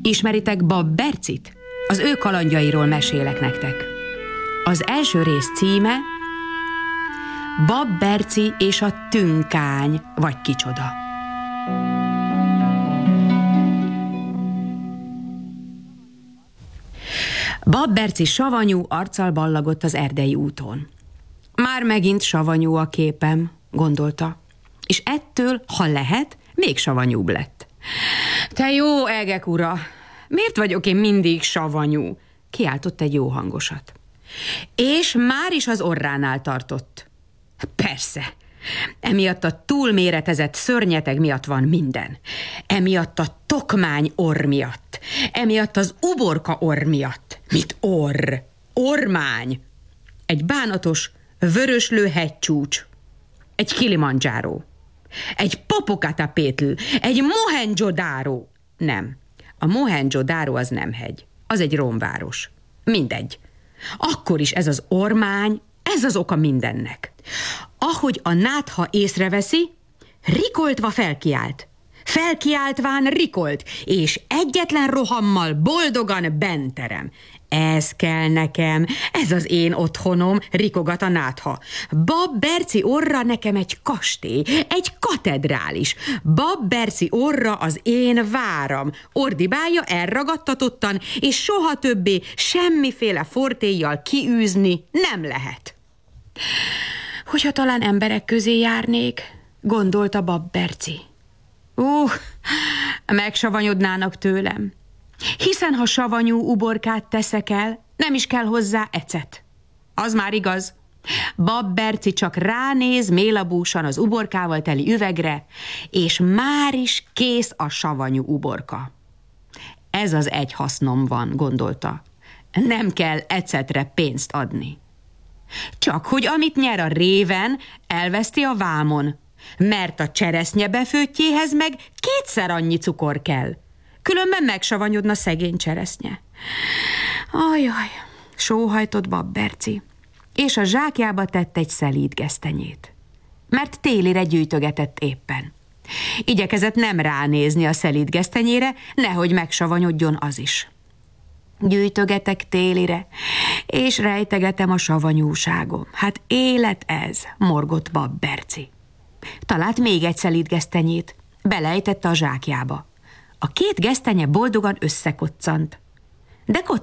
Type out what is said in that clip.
Ismeritek Bab Bercit? Az ő kalandjairól mesélek nektek. Az első rész címe Bab Berci és a tünkány, vagy kicsoda. Bab Berci savanyú arccal ballagott az erdei úton. Már megint savanyú a képem, gondolta, és ettől, ha lehet, még savanyúbb lett. Te jó egek ura, miért vagyok én mindig savanyú? Kiáltott egy jó hangosat. És már is az orránál tartott. Persze, emiatt a túlméretezett szörnyeteg miatt van minden. Emiatt a tokmány orr miatt. Emiatt az uborka orr miatt. Mit orr? Ormány. Egy bánatos, vöröslő hegycsúcs. Egy Kilimanjaro. Egy Popocatépetl. Egy Mohenjo-daro. Nem, a Mohenjo-daro az nem hegy. Az egy romváros. Mindegy. Akkor is ez az ormány, ez az oka mindennek. Ahogy a nátha észreveszi, rikoltva felkiált. Felkiáltván rikolt, és egyetlen rohammal boldogan benterem. Ez kell nekem, ez az én otthonom, rikogat a nátha. Bab Berci orra nekem egy kastély, egy katedrális. Bab Berci orra az én váram, ordibálja elragadtatottan, és soha többé semmiféle fortéjjal kiűzni nem lehet. Hogyha talán emberek közé járnék, gondolta Bab Berci. Megsavanyodnának tőlem. Hiszen ha savanyú uborkát teszek el, nem is kell hozzá ecet. Az már igaz. Bab Berci csak ránéz mélabúsan az uborkával teli üvegre, és már is kész a savanyú uborka. Ez az egy hasznom van, gondolta. Nem kell ecetre pénzt adni. Csak hogy amit nyer a réven, elveszti a vámon, mert a cseresznye befőttjéhez meg 2-szer annyi cukor kell. Különben megsavanyodna szegény cseresznye. Ajaj, sóhajtott Bab Berci, és a zsákjába tett egy szelíd gesztenyét, mert télire gyűjtögetett éppen. Igyekezett nem ránézni a szelíd gesztenyére, nehogy megsavanyodjon az is. Gyűjtögetek télire, és rejtegetem a savanyúságom. Hát élet ez, morgott Bab Berci. Talált még egy szelídgesztenyét, belejtette a zsákjába. A 2 gesztenye boldogan összekoccant. De